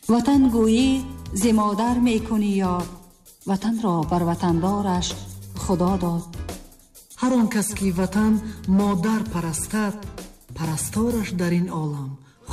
وطن گویی زمادر میکنی یا وطن را بر وطندارش خدا داد. هر آن کس که وطن مادر پرستد، پرستارش در این عالم